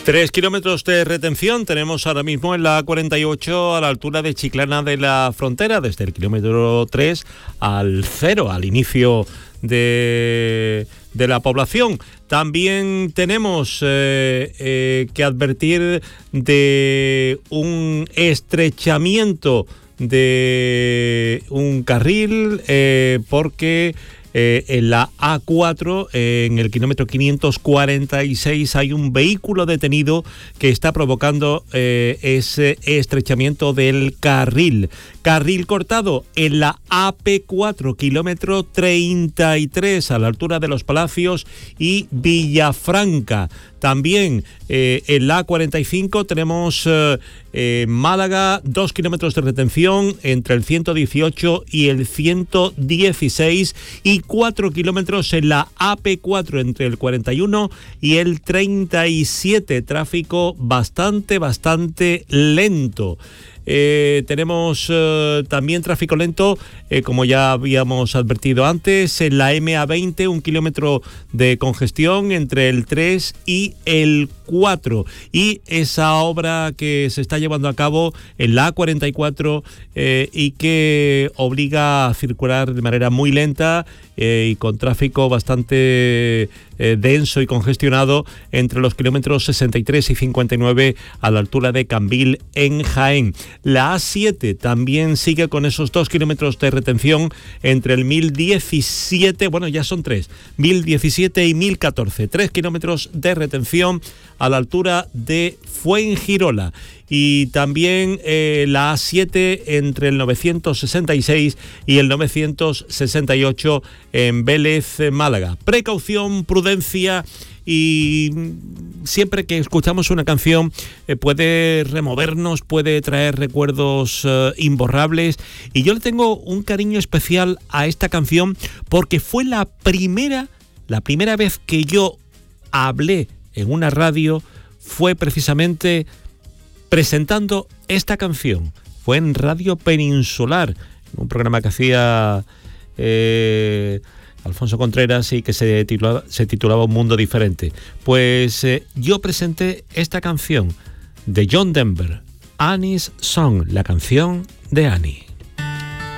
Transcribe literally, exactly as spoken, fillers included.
Tres kilómetros de retención tenemos ahora mismo en la A cuarenta y ocho a la altura de Chiclana de la Frontera, desde el kilómetro tres al cero, al inicio de, de la población. También tenemos eh, eh, que advertir de un estrechamiento de un carril eh, porque... Eh, en la A cuatro, eh, en el kilómetro quinientos cuarenta y seis, hay un vehículo detenido que está provocando eh, ese estrechamiento del carril. Carril cortado en la A P cuatro, kilómetro treinta y tres, a la altura de Los Palacios y Villafranca. También eh, en la A cuarenta y cinco tenemos eh, eh, Málaga, dos kilómetros de retención entre el ciento dieciocho y el ciento dieciséis y cuatro kilómetros en la A P cuatro entre el cuarenta y uno y el treinta y siete. Tráfico bastante, bastante lento. Eh, tenemos eh, también tráfico lento, eh, como ya habíamos advertido antes, en la M A veinte, un kilómetro de congestión entre el tres y el cuatro. Y esa obra que se está llevando a cabo en la A cuarenta y cuatro eh, y que obliga a circular de manera muy lenta eh, y con tráfico bastante eh, denso y congestionado entre los kilómetros sesenta y tres y cincuenta y nueve a la altura de Cambil en Jaén. La A siete también sigue con esos dos kilómetros de retención entre el mil diecisiete, bueno, ya son tres, mil diecisiete y mil catorce, tres kilómetros de retención a la altura de Fuengirola. Y también eh, la A siete entre el novecientos sesenta y seis y el novecientos sesenta y ocho en Vélez, Málaga. Precaución, prudencia. Y siempre que escuchamos una canción eh, puede removernos, puede traer recuerdos eh, imborrables. Y yo le tengo un cariño especial a esta canción porque fue la primera, la primera vez que yo hablé en una radio, fue precisamente presentando esta canción. Fue en Radio Peninsular, en un programa que hacía... Eh, Alfonso Contreras y que se titulaba, se titulaba Un Mundo Diferente. Pues eh, yo presenté esta canción de John Denver, Annie's Song, la canción de Annie.